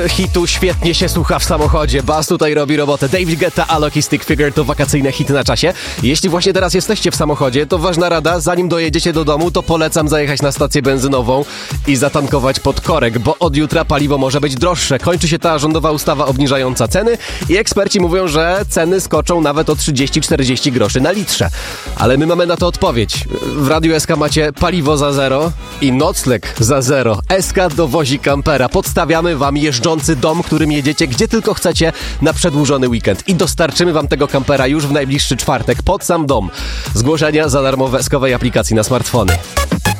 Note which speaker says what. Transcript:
Speaker 1: Hitu świetnie się słucha w samochodzie. Bas tutaj robi robotę. David Guetta, Alok i Stick Figure to wakacyjne hity na czasie. Jeśli właśnie teraz jesteście w samochodzie, to ważna rada, zanim dojedziecie do domu, to polecam zajechać na stację benzynową i zatankować pod korek, bo od jutra paliwo może być droższe. Kończy się ta rządowa ustawa obniżająca ceny i eksperci mówią, że ceny skoczą nawet o 30-40 groszy na litrze. Ale my mamy na to odpowiedź. W Radiu SK macie paliwo za zero i nocleg za zero. SK dowozi kampera. Podstawiamy wam jeżdżący dom, którym jedziecie gdzie tylko chcecie na przedłużony weekend. I dostarczymy wam tego kampera już w najbliższy czwartek pod sam dom. Zgłoszenia za darmo w SK-owej aplikacji na smartfony.